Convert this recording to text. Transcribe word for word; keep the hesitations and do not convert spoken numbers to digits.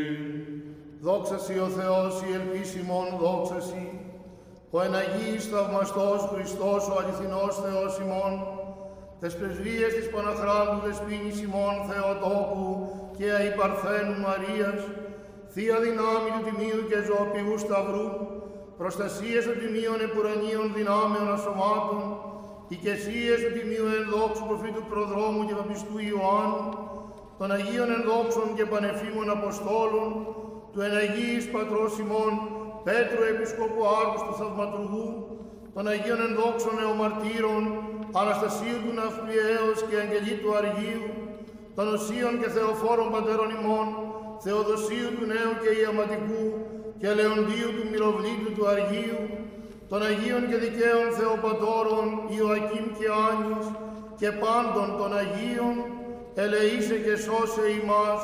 Δόξα Σοι ο Θεός, η ελπίς ημών, δόξα Σοι, ο εν Αγίης θαυμαστός Χριστός, ο αληθινός Θεός ημών, τες πρεσβείες της Παναχράντου Δεσποίνης ημών Θεοτόκου και αϊπαρθένου Μαρίας, Θεία δυνάμει του Τιμίου και ζωοποιού Σταυρού, προστασίες των Τιμίων επουρανίων δυνάμεων ασωμάτων, οικεσίες του Τιμίου ενδόξου προφήτου προδρόμου και παπιστού Ιωάννου, των Αγίων ενδόξων και πανεφήμων Αποστόλων, του εν Αγίης Πατρός ημών Πέτρου Επισκόπου Άρχους του Θαυματουργού, των Αγίων ενδόξων νεομαρτύρων Αναστασίου του Ναυπλιέως και Αγγελίτου Αργίου, των Οσίων και Θεοφόρων Πατέρων ημών, Θεοδοσίου του Νέου και Ιαματικού και Λεοντίου του Μυροβλήτου του Αργίου, των Αγίων και Δικαίων Θεοπατώρων Ιωακήμ και Άνης και πάντων των Αγίων, ελεήσε και σώσε ημάς